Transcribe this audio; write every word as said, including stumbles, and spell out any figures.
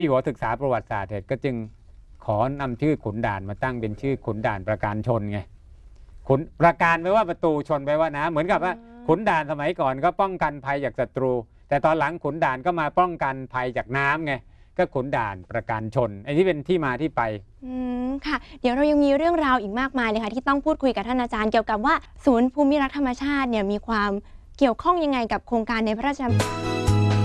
ที่หัวศึกษาประวัติศาสตร์เหตุก็จึงขอนำชื่อขุนด่านมาตั้งเป็นชื่อขุนด่านประการชนไงขุนประการแปลว่าประตูชนแปลว่าน้ำเหมือนกับว่าขุนด่านสมัยก่อนก็ป้องกันภัยจากศัตรูแต่ตอนหลังขุนด่านก็มาป้องกันภัยจากน้ำไงก็ขุนด่านประการชนอันนี้เป็นที่มาที่ไปอืมค่ะเดี๋ยวเรายังมีเรื่องราวอีกมากมายเลยค่ะที่ต้องพูดคุยกับท่านอาจารย์เกี่ยวกับว่าศูนย์ภูมิรักธรรมชาติเนี่ยมีความเกี่ยวข้องยังไงกับโครงการในพระราชดำริ